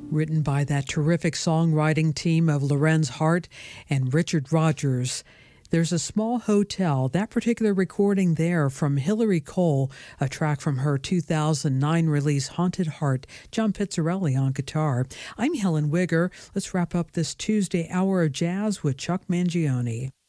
written by that terrific songwriting team of Lorenz Hart and Richard Rogers. There's a Small Hotel, that particular recording there from Hillary Cole, a track from her 2009 release Haunted Heart, John Pizzarelli on guitar. I'm Helen Wigger. Let's wrap up this Tuesday hour of jazz with Chuck Mangione.